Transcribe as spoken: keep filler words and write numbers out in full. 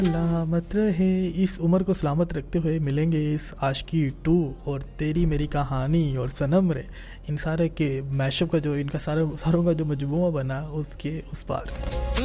सलामत रहे, इस उम्र को सलामत रखते हुए मिलेंगे इस आशिकी टू और तेरी मेरी कहानी और सनम रे, इन सारे के मैशअप का जो इनका सारा सारों का जो मजमूआ बना उसके उस पार।